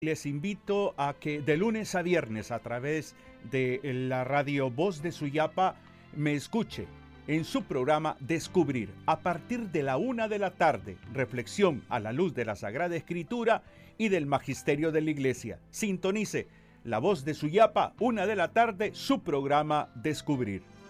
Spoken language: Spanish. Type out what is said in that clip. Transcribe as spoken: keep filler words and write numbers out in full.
Les invito a que de lunes a viernes a través de la radio Voz de Suyapa me escuche en su programa Descubrir a partir de la una de la tarde, reflexión a la luz de la Sagrada Escritura y del Magisterio de la Iglesia. Sintonice la Voz de Suyapa, una de la tarde, su programa Descubrir.